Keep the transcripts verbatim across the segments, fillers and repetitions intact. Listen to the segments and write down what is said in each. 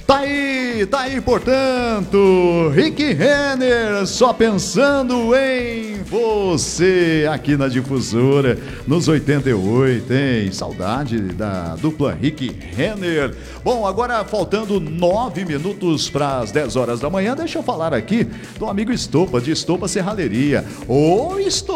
Tá aí, tá aí, portanto, Rick Renner, só pensando em você, aqui na Difusora, nos oitenta e oito, hein? Saudade da dupla Rick Renner. Bom, agora faltando nove minutos para as dez horas da manhã, deixa eu falar aqui do amigo Estopa, de Estopa Serralheria. Ô,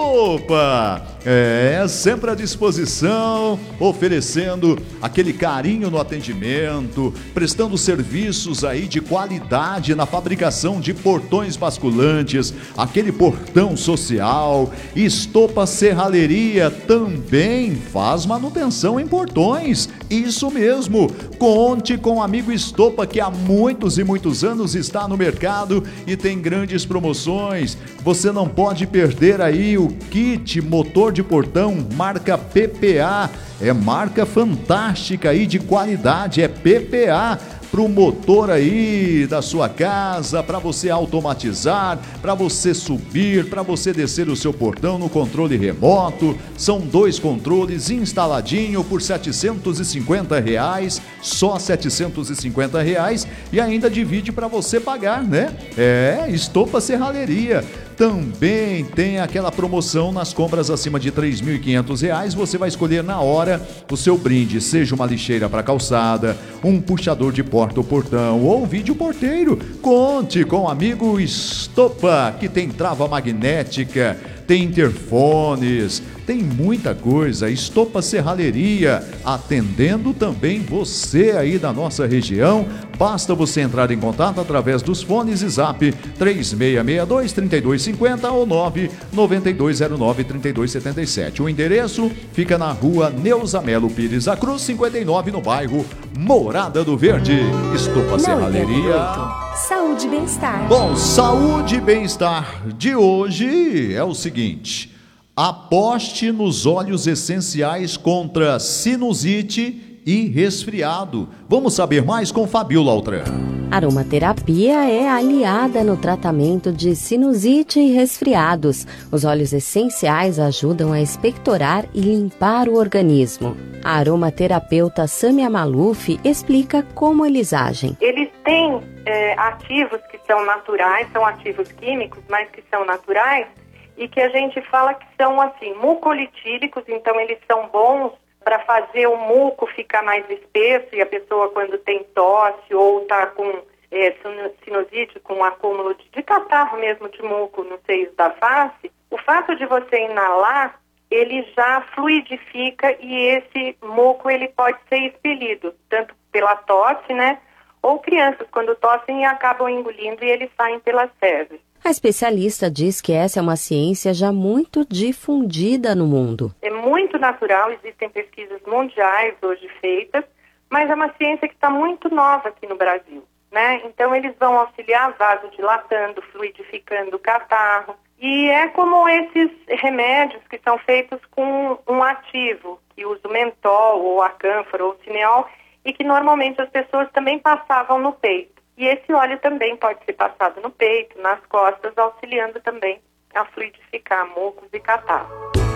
Estopa! É, sempre à disposição, oferecendo aquele carinho no atendimento, prestando serviços aí de qualidade na fabricação de portões basculantes, aquele portão social. Estopa Serralheria também faz manutenção em portões, isso mesmo. Conte com o amigo Estopa, que há muitos e muitos anos está no mercado e tem grandes promoções. Você não pode perder aí o kit motor de portão marca P P A, é marca fantástica aí de qualidade, é P P A. Para o motor aí da sua casa, para você automatizar, para você subir, para você descer o seu portão no controle remoto. São dois controles instaladinho por setecentos e cinquenta reais, só setecentos e cinquenta reais, e ainda divide para você pagar, né? É, Estopa Serralheria. Também tem aquela promoção nas compras acima de três mil e quinhentos reais. Você vai escolher na hora o seu brinde, seja uma lixeira para calçada, um puxador de porta ou portão ou vídeo porteiro. Conte com o amigo Estopa, que tem trava magnética, tem interfones, tem muita coisa. Estopa Serralheria, atendendo também você aí da nossa região. Basta você entrar em contato através dos fones e zap três seis seis dois, três dois cinco zero ou nove nove dois zero nove, três dois sete sete. O endereço fica na rua Neuza Melo Pires da Cruz, cinquenta e nove, no bairro Morada do Verde. Estopa Serralheria. Saúde e bem-estar. Bom, saúde e bem-estar de hoje é o seguinte: aposte nos óleos essenciais contra sinusite e resfriado. Vamos saber mais com Fabiola Altran. Aromaterapia é aliada no tratamento de sinusite e resfriados. Os óleos essenciais ajudam a expectorar e limpar o organismo. A aromaterapeuta Samia Maluf explica como eles agem. Eles têm é, ativos que são naturais, são ativos químicos, mas que são naturais, e que a gente fala que são assim, mucolitílicos, então eles são bons para fazer o muco ficar mais espesso, e a pessoa, quando tem tosse ou está com é, sinusite, com um acúmulo de, de catarro mesmo de muco nos seios da face, o fato de você inalar, ele já fluidifica e esse muco ele pode ser expelido, tanto pela tosse, né? Ou crianças quando tossem e acabam engolindo e eles saem pelas fezes. A especialista diz que essa é uma ciência já muito difundida no mundo. É muito natural, existem pesquisas mundiais hoje feitas, mas é uma ciência que está muito nova aqui no Brasil, né? Então eles vão auxiliar vasodilatando, fluidificando o catarro. E é como esses remédios que são feitos com um ativo, que usa o mentol, ou a cânfora, ou o cineol, e que normalmente as pessoas também passavam no peito. E esse óleo também pode ser passado no peito, nas costas, auxiliando também a fluidificar mucos e catarro.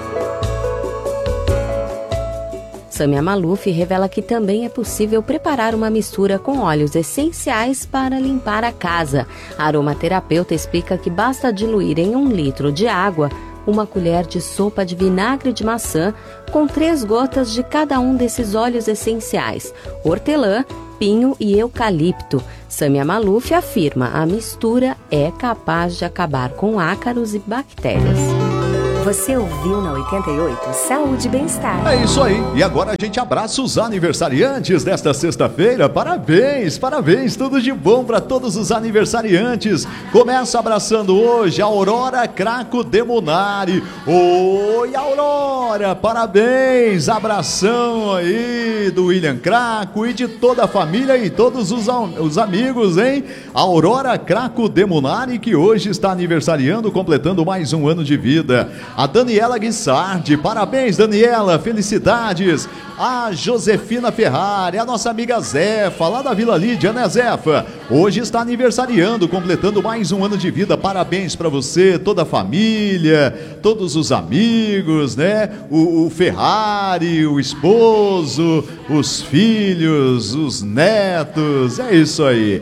Samia Maluf revela que também é possível preparar uma mistura com óleos essenciais para limpar a casa. A aromaterapeuta explica que basta diluir em um litro de água uma colher de sopa de vinagre de maçã com três gotas de cada um desses óleos essenciais: hortelã, pinho e eucalipto. Samia Maluf afirma que a mistura é capaz de acabar com ácaros e bactérias. Você ouviu na oitenta e oito Saúde e Bem-Estar. É isso aí. E agora a gente abraça os aniversariantes desta sexta-feira. Parabéns, parabéns. Tudo de bom para todos os aniversariantes. Começa abraçando hoje a Aurora Craco Demunari. Oi, Aurora, parabéns. Abração aí do William Craco e de toda a família e todos os, os amigos, hein? Aurora Craco Demunari, que hoje está aniversariando, completando mais um ano de vida. A Daniela Guissardi, parabéns Daniela, felicidades. A Josefina Ferrari, a nossa amiga Zefa, lá da Vila Lídia, né Zefa? Hoje está aniversariando, completando mais um ano de vida. Parabéns para você, toda a família, todos os amigos, né? O, o Ferrari, o esposo, os filhos, os netos, é isso aí.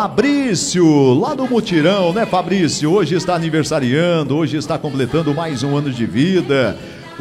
Fabrício, lá do Mutirão, né Fabrício? Hoje está aniversariando, hoje está completando mais um ano de vida.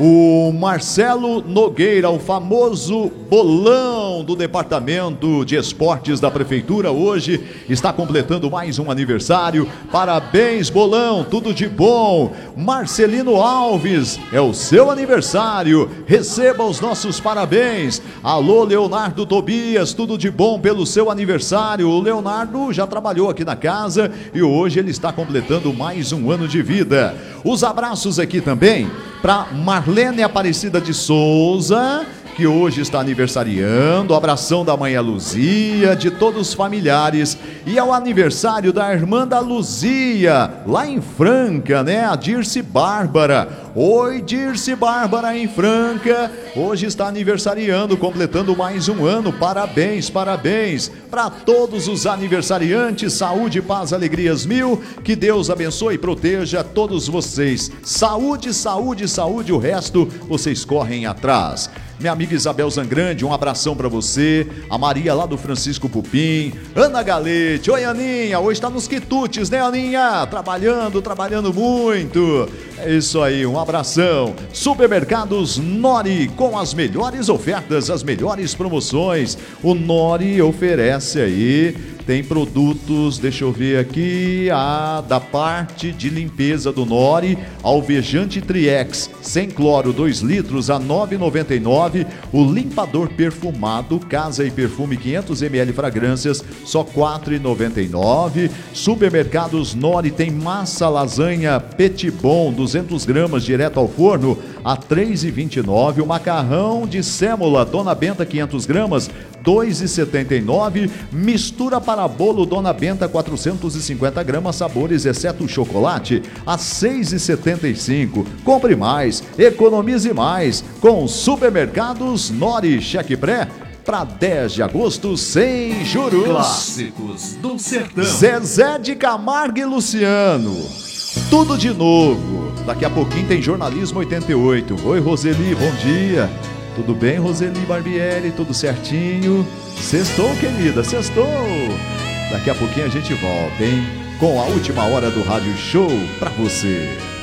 O Marcelo Nogueira, o famoso bolão do Departamento de Esportes da Prefeitura, hoje está completando mais um aniversário. Parabéns, bolão, tudo de bom. Marcelino Alves, é o seu aniversário, receba os nossos parabéns. Alô, Leonardo Tobias, tudo de bom pelo seu aniversário. O Leonardo já trabalhou aqui na casa e hoje ele está completando mais um ano de vida. Os abraços aqui também para Marlene Aparecida de Souza, que hoje está aniversariando, abração da mãe Luzia, de todos os familiares, e ao aniversário da irmã da Luzia, lá em Franca, né, a Dirce Bárbara. Oi, Dirce Bárbara em Franca, hoje está aniversariando, completando mais um ano, parabéns, parabéns, para todos os aniversariantes, saúde, paz, alegrias mil, que Deus abençoe e proteja todos vocês, saúde, saúde, saúde, o resto vocês correm atrás. Minha amiga Isabel Zangrande, um abração pra você. A Maria lá do Francisco Pupim. Ana Galete, oi Aninha, hoje tá nos quitutes, né Aninha? Trabalhando, trabalhando muito. É isso aí, um abração. Supermercados Nori, com as melhores ofertas, as melhores promoções. O Nori oferece aí, tem produtos, deixa eu ver aqui, a da parte de limpeza do Nori, alvejante Triex, sem cloro, dois litros a nove reais e noventa e nove centavos. O limpador perfumado, Casa e Perfume quinhentos mililitros fragrâncias, só quatro reais e noventa e nove centavos. Supermercados Nori tem massa lasanha Petit Bon, duzentas gramas direto ao forno, a três reais e vinte e nove centavos. O macarrão de sêmola Dona Benta quinhentas gramas, dois reais e setenta e nove centavos. Mistura para bolo Dona Benta quatrocentas e cinquenta gramas, sabores exceto o chocolate, a seis reais e setenta e cinco centavos. Compre mais, economize mais com Supermercados Nori. Cheque pré para dez de agosto sem juros. Clássicos do Sertão. Zezé de Camargo e Luciano, tudo de novo. Daqui a pouquinho tem Jornalismo oitenta e oito. Oi Roseli, bom dia. Tudo bem, Roseli Barbieri? Tudo certinho? Sextou, querida, sextou. Daqui a pouquinho a gente volta, hein? Com a última hora do Rádio Show pra você.